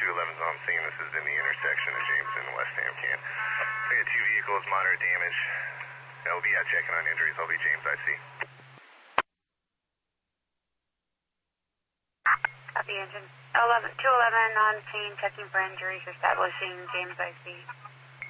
211's on scene. This is in the intersection of James and West Amcan. We had two vehicles, moderate damage. LB out checking on injuries. LB James, IC. Copy engine. 211 on scene, checking for injuries, establishing James IC.